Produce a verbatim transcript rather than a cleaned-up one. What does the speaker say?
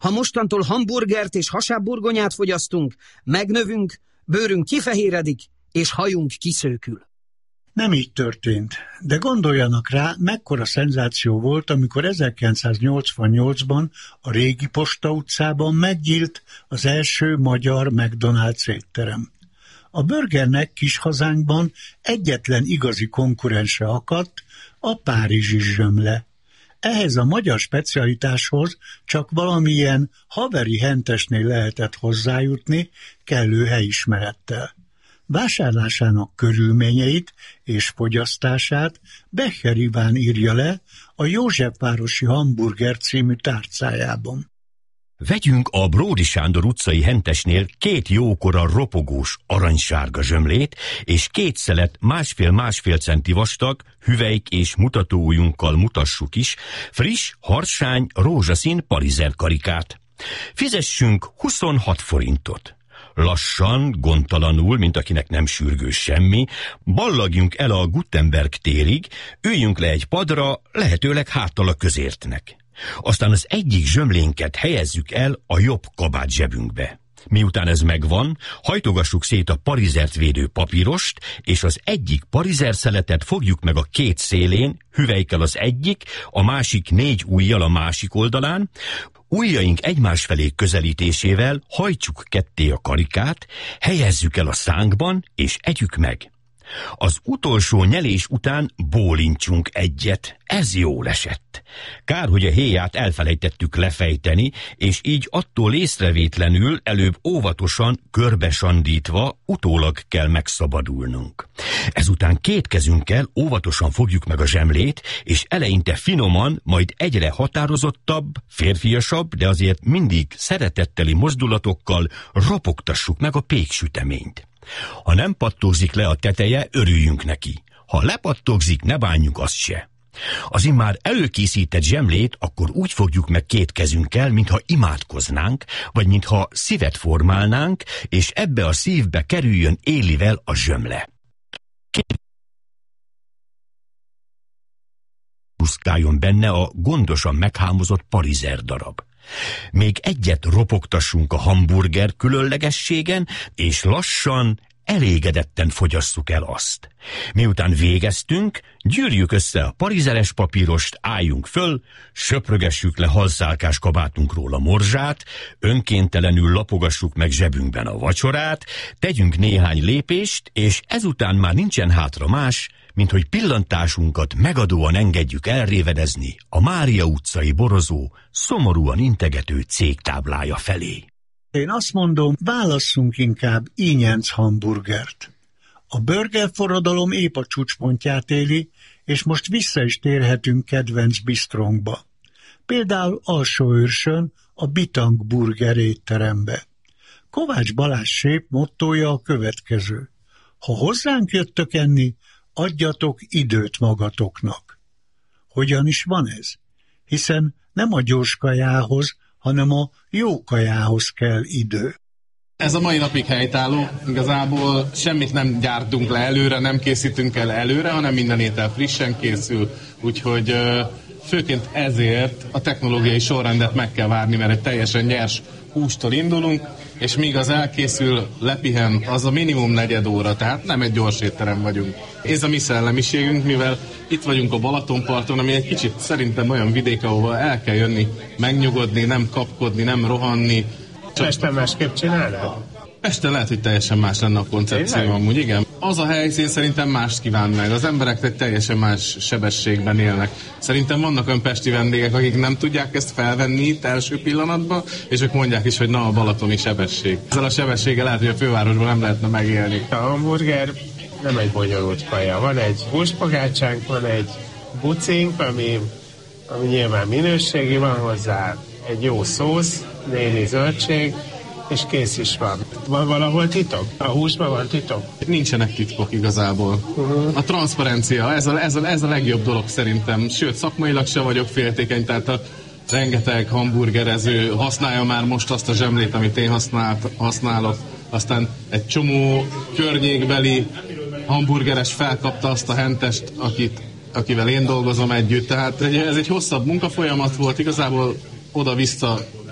Ha mostantól hamburgert és hasábburgonyát fogyasztunk, megnövünk, bőrünk kifehéredik, és hajunk kiszőkül. Nem így történt, de gondoljanak rá, mekkora szenzáció volt, amikor ezerkilencszáznyolcvannyolcban a régi Posta utcában megnyílt az első magyar McDonald's étterem. A burgernek kis hazánkban egyetlen igazi konkurense akadt, a párizsi zsömle. Ehhez a magyar specialitáshoz csak valamilyen haveri hentesnél lehetett hozzájutni kellő helyismerettel. Vásárlásának körülményeit és fogyasztását Becher Iván írja le a Józsefvárosi Hamburger című tárcájában. Vegyünk a Bródi Sándor utcai hentesnél két jókora ropogós aranysárga zsömlét, és két szelet másfél-másfél centi vastag, hüvelyk és mutatóujjunkkal mutassuk is, friss, harsány, rózsaszín parizer karikát. Fizessünk huszonhat forintot. Lassan, gondtalanul, mint akinek nem sürgős semmi, ballagjunk el a Gutenberg térig, üljünk le egy padra, lehetőleg háttal a közértnek. Aztán az egyik zsömlénket helyezzük el a jobb kabát zsebünkbe. Miután ez megvan, hajtogassuk szét a parizert védő papírost, és az egyik parizer-szeletet fogjuk meg a két szélén, hüvelykkel az egyik, a másik négy ujjal a másik oldalán, ujjaink egymás felé közelítésével hajtsuk ketté a karikát, helyezzük el a szánkban, és együk meg. Az utolsó nyelés után bólincsunk egyet, ez jól esett. Kár, hogy a héját elfelejtettük lefejteni, és így attól észrevétlenül előbb óvatosan, körbesandítva utólag kell megszabadulnunk. Ezután két kezünkkel óvatosan fogjuk meg a zsemlét, és eleinte finoman, majd egyre határozottabb, férfiasabb, de azért mindig szeretetteli mozdulatokkal ropogtassuk meg a péksüteményt. Ha nem pattogzik le a teteje, örüljünk neki. Ha lepattogzik, ne bánjuk azt se. Az immár előkészített zsemlét akkor úgy fogjuk meg két kezünkkel, mintha imádkoznánk, vagy mintha szívet formálnánk, és ebbe a szívbe kerüljön élivel a zsömle. Puszkáljon benne a gondosan meghámozott parizer darab. Még egyet ropogtassunk a hamburger különlegességen, és lassan, elégedetten fogyasszuk el azt. Miután végeztünk, gyűrjük össze a parizeres papírost, álljunk föl, söprögessük le halszálkás kabátunkról a morzsát, önkéntelenül lapogassuk meg zsebünkben a vacsorát, tegyünk néhány lépést, és ezután már nincsen hátra más, mint hogy pillantásunkat megadóan engedjük elrévedezni a Mária utcai borozó, szomorúan integető cégtáblája felé. Én azt mondom, válasszunk inkább ínyenc hamburgert. A burgerforradalom épp a csúcspontját éli, és most vissza is térhetünk kedvenc bistrónkba. Például Alsóőrsön a Bitang Burger étterembe. Kovács Balázs sép mottója a következő: ha hozzánk jöttök enni, adjatok időt magatoknak. Hogyan is van ez? Hiszen nem a gyors kajához, hanem a jó kajához kell idő. Ez a mai napig helytálló, igazából semmit nem gyártunk le előre, nem készítünk el előre, hanem minden étel frissen készül, úgyhogy főként ezért a technológiai sorrendet meg kell várni, mert egy teljesen nyers hústól indulunk, és míg az elkészül, lepihen, az a minimum negyed óra, tehát nem egy gyors étterem vagyunk. Ez a mi szellemiségünk, mivel itt vagyunk a Balatonparton, ami egy kicsit szerintem olyan vidék, ahova el kell jönni, megnyugodni, nem kapkodni, nem rohanni. Pesten másképp csinálnád? Pesten lehet, hogy teljesen más lenne a koncepció amúgy, igen. Az a helyszín szerintem mást kíván meg. Az emberek egy teljesen más sebességben élnek. Szerintem vannak olyan pesti vendégek, akik nem tudják ezt felvenni itt első pillanatban, és ők mondják is, hogy na, a balatoni sebesség. Ezzel a sebességgel lehet, hogy a fővárosban nem lehetne megélni. A hamburger nem egy bonyolult kaja. Van egy húspagácsánk, van egy bucink, ami, ami nyilván minőségi, van hozzá egy jó szósz, némi zöldség, és kész is van. Van valahol titok? A húsban van titok? Nincsenek titkok igazából. Uh-huh. A transzparencia, ez a, ez, a, ez a legjobb dolog szerintem. Sőt, szakmailag se vagyok féltékeny, tehát a rengeteg hamburgerező használja már most azt a zsemlét, amit én használt, használok. Aztán egy csomó környékbeli hamburgeres felkapta azt a hentest, akit, akivel én dolgozom együtt. Tehát ez egy hosszabb munkafolyamat volt, igazából oda-vissza